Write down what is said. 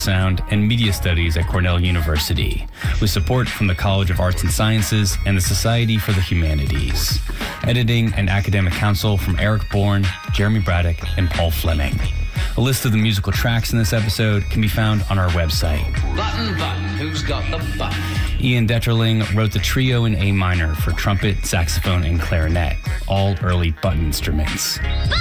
Sound and Media Studies at Cornell University, with support from the College of Arts and Sciences and the Society for the Humanities. Editing and academic counsel from Eric Bourne, Jeremy Braddock, and Paul Fleming. A list of the musical tracks in this episode can be found on our website. Button, button, who's got the button? Ian Detterling wrote the trio in A minor for trumpet, saxophone, and clarinet, all early button instruments.